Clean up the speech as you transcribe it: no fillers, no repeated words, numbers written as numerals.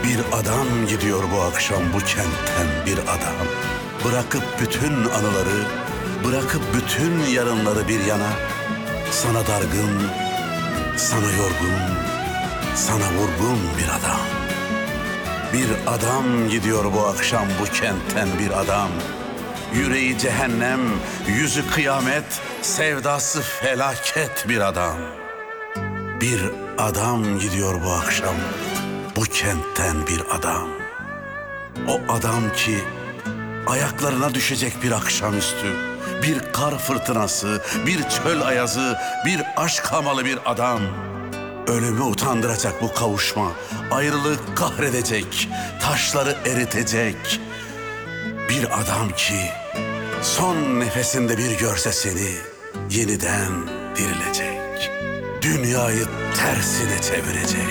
Bir adam gidiyor bu akşam bu kentten bir adam. Bırakıp bütün anıları, bırakıp bütün yarınları bir yana. Sana dargın, sana yorgun, sana vurgun bir adam. Bir adam gidiyor bu akşam bu kentten bir adam. Yüreği cehennem, yüzü kıyamet, sevdası felaket bir adam. Bir adam gidiyor bu akşam bu kentten bir adam. O adam ki ayaklarına düşecek bir akşamüstü, bir kar fırtınası, bir çöl ayazı, bir aşk hamalı bir adam. Ölümü utandıracak bu kavuşma, ayrılık kahredecek, taşları eritecek. Bir adam ki son nefesinde bir görse seni yeniden dirilecek. Dünyayı tersine çevirecek.